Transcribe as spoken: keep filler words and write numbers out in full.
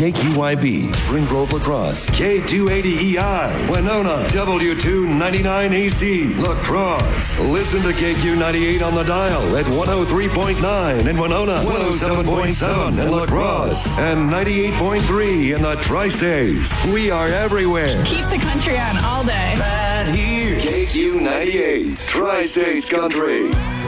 K Q Y B, Spring Grove, La Crosse. K two eighty E I, Winona. W two ninety-nine A C, La Crosse. Listen to K Q ninety-eight on the dial at one oh three point nine in Winona, one oh seven point seven in La Crosse, and ninety-eight point three in the Tri-States. We are everywhere. Keep the country on all day. Right here. K Q ninety-eight, Tri-States Country.